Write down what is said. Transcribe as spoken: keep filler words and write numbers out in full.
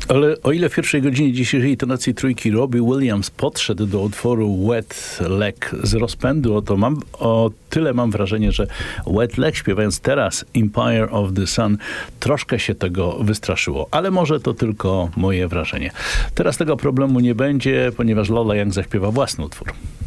Ale o ile w pierwszej godzinie dzisiejszej tonacji trójki Robbie Williams podszedł do utworu Wet Leg z rozpędu, o, to mam, o tyle mam wrażenie, że Wet Leg śpiewając teraz Empire of the Sun troszkę się tego wystraszyło. Ale może to tylko moje wrażenie. Teraz tego problemu nie będzie, ponieważ Lola Young zaśpiewa własny utwór.